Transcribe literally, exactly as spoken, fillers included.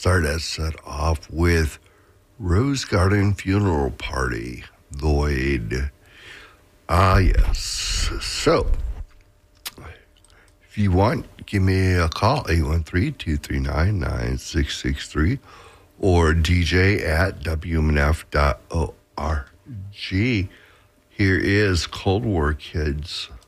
start that set off with Rose Garden Funeral Party, Lloyd. Ah, yes. So, if you want, give me a call, eight one three, two three nine, nine six six three, or D J at W M N F dot org. Here is Cold War Kids.